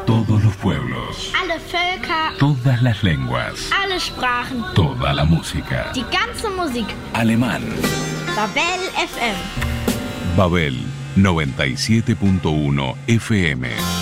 Todos los pueblos. Alle Völker. Todas las lenguas. Alle Sprachen. Toda la música. Die ganze Musik. Alemán. Babel FM. Babel 97.1 FM.